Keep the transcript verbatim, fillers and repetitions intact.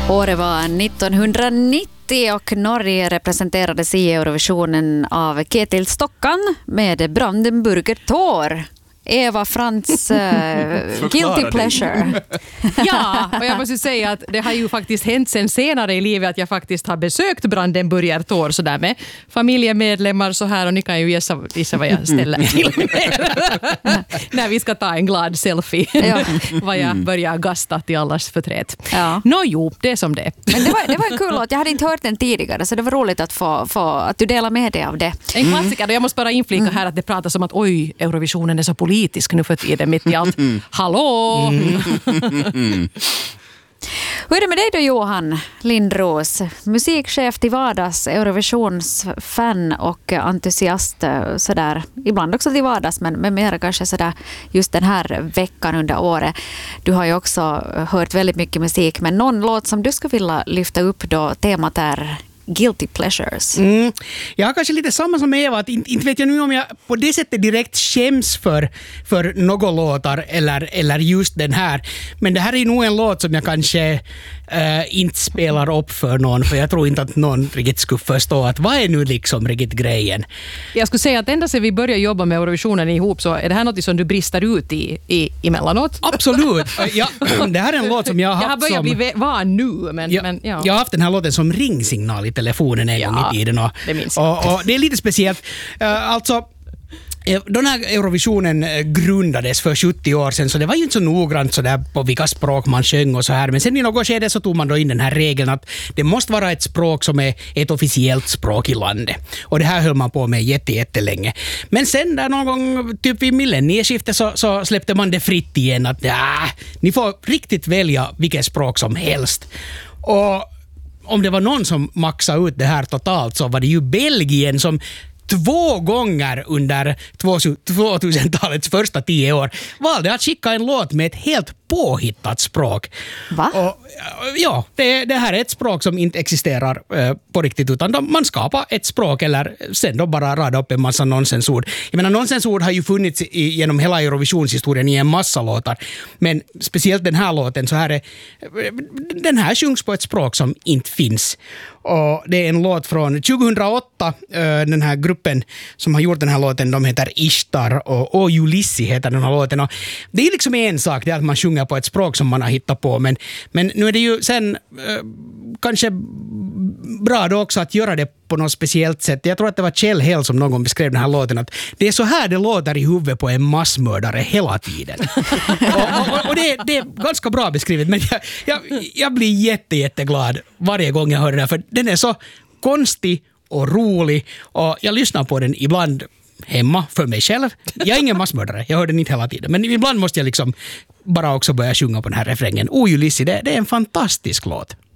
Året var nittonhundranittio och Norge representerades i Eurovisionen av Ketil Stokkan med Brandenburger Tor. Eva Frans uh, Guilty Pleasure. Ja, och jag måste säga att det har ju faktiskt hänt sen senare i livet att jag faktiskt har besökt Brandenburger Tor så där med familjemedlemmar så här, och ni kan ju gissa, gissa vad jag ställer till med när vi ska ta en glad selfie. Ja. Vad jag börjar gasta till allas förtret. Ja. Nå jo, det är som det. Men det var, det var en kul låt. Jag hade inte hört den tidigare så det var roligt att, få, få, att du delar med dig av det. En klassiker, och jag måste bara inflika här att det pratas om att oj, Eurovisionen är så politisk nu för tiden mitt i allt. Hallå! Mm. Hur är det med dig då, Johan Lindros? Musikchef till vardags, Eurovisionsfan och entusiast sådär. Ibland också till vardags, men, men mer kanske sådär just den här veckan under året. Du har ju också hört väldigt mycket musik, men någon låt som du skulle vilja lyfta upp då, temat är Guilty Pleasures. Mm. Jag har kanske lite samma som Eva, att inte, inte vet jag nu om jag på det sättet direkt skäms för, för några låtar eller, eller just den här. Men det här är nog en låt som jag kanske äh, inte spelar upp för någon, för jag tror inte att någon riktigt skulle förstå att vad är nu liksom riktigt grejen. Jag skulle säga att ända sedan vi började jobba med Eurovisionen ihop så är det här något som du brister ut i, i emellanåt. Absolut. Ja, det här är en låt som jag har haft jag har börjat som... bli van nu, men, ja, men ja. Jag har haft den här låten som ringsignal i telefonen en ja, gång i tiden. Och, det minns och, och det är lite speciellt. Uh, alltså, den här Eurovisionen grundades för sjuttio år sedan, så det var ju inte så noggrant så där på vilka språk man sjöng och så här. Men sen i något skede så tog man då in den här regeln att det måste vara ett språk som är ett officiellt språk i landet. Och det här höll man på med jätte, jättelänge. Men sen där någon gång typ vid millennieskiftet så, så släppte man det fritt igen att ja, ni får riktigt välja vilket språk som helst. Och om det var någon som maxade ut det här totalt så var det ju Belgien som två gånger under tvåtusentalets första tio år valde att skicka en låt med ett helt påhittat språk. Va? Och, ja, det, det här är ett språk som inte existerar eh, på riktigt, utan de, man skapar ett språk eller sen då bara rada upp en massa nonsensord. Jag menar, nonsensord har ju funnits i, genom hela Eurovisionshistorien i en massa låtar, men speciellt den här låten så här är, den här sjungs på ett språk som inte finns. Och det är en låt från tjugohundraåtta, den här gruppen som har gjort den här låten, de heter Ishtar och O Julissi heter den här låten. Och det är liksom en sak, det är att man sjunger på ett språk som man har hittat på, men, men nu är det ju sen eh, kanske bra då också att göra det på något speciellt sätt. Jag tror att det var Kjell Hell som någon gång beskrev den här låten, att det är så här det låter i huvudet på en massmördare hela tiden. och och, och det, det är ganska bra beskrivet, men jag, jag, jag blir jätte, jätteglad varje gång jag hör den här, för den är så konstig och rolig, och jag lyssnar på den ibland hemma för mig själv. Jag är ingen massmördare, jag hör den inte hela tiden, men ibland måste jag liksom bara också börja sjunga på den här refrängen. O Julissi, det, det är en fantastisk låt.